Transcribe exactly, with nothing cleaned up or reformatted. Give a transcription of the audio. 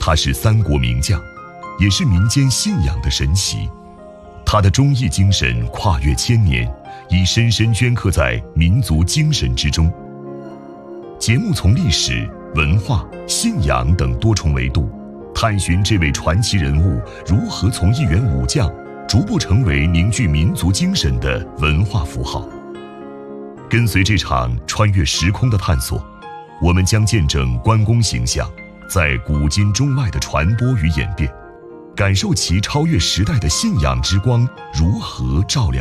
他是三国名将，也是民间信仰的神奇。他的忠义精神跨越千年，已深深镌刻在民族精神之中。节目从历史、文化、信仰等多重维度，探寻这位传奇人物如何从一员武将逐步成为凝聚民族精神的文化符号。跟随这场穿越时空的探索，我们将见证关公形象在古今中外的传播与演变，感受其超越时代的信仰之光如何照亮